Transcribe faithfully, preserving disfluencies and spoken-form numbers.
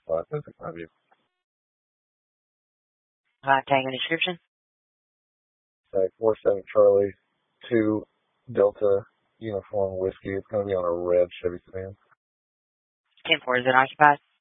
Uh, ten six five you. Uh, tag and description. Tag four seven Charlie two Delta uniform whiskey. It's going to be on a red Chevy sedan. ten four, is it occupied?